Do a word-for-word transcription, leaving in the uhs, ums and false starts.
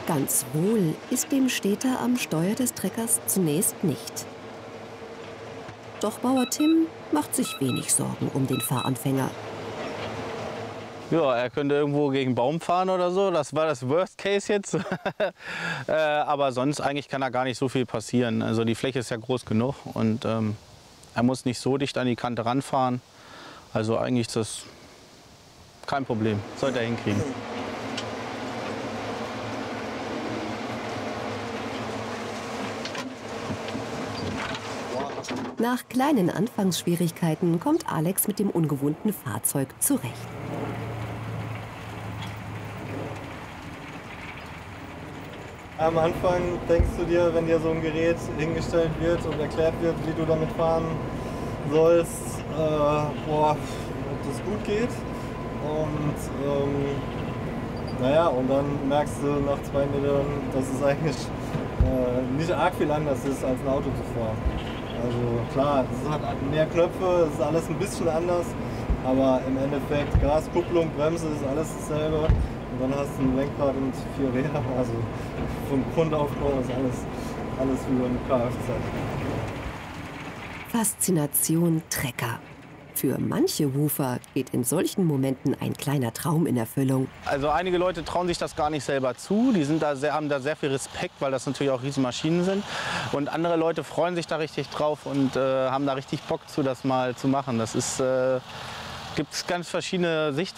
Ganz wohl ist dem Städter am Steuer des Treckers zunächst nicht. Doch Bauer Tim macht sich wenig Sorgen um den Fahranfänger. Ja, er könnte irgendwo gegen einen Baum fahren oder so. Das war das Worst Case jetzt. äh, aber sonst eigentlich kann da gar nicht so viel passieren. Also die Fläche ist ja groß genug und ähm, er muss nicht so dicht an die Kante ranfahren. Also eigentlich ist das kein Problem. Sollte er hinkriegen. Nach kleinen Anfangsschwierigkeiten kommt Alex mit dem ungewohnten Fahrzeug zurecht. Am Anfang denkst du dir, wenn dir so ein Gerät hingestellt wird und erklärt wird, wie du damit fahren sollst, äh, boah, ob das gut geht. Und ähm, naja, und dann merkst du nach zwei Metern, dass es eigentlich äh, nicht arg viel anders ist, als ein Auto zu fahren. Also klar, es hat mehr Knöpfe, es ist alles ein bisschen anders, aber im Endeffekt Gas, Kupplung, Bremse ist alles dasselbe. Und dann hast du ein Lenkrad und vier Räder, also vom Grundaufbau ist alles, alles wie beim Kfz. Faszination Trecker. Für manche Woofer geht in solchen Momenten ein kleiner Traum in Erfüllung. Also einige Leute trauen sich das gar nicht selber zu. Die sind da sehr, haben da sehr viel Respekt, weil das natürlich auch Riesenmaschinen sind. Und andere Leute freuen sich da richtig drauf und äh, haben da richtig Bock zu, das mal zu machen. Das ist, äh, gibt ganz verschiedene Sicht,